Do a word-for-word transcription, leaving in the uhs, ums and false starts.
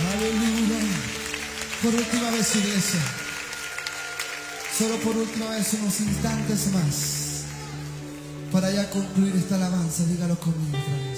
Aleluya. Por última vez, iglesia. Solo por última vez, unos instantes más. Para ya concluir esta alabanza, dígalo conmigo otra vez.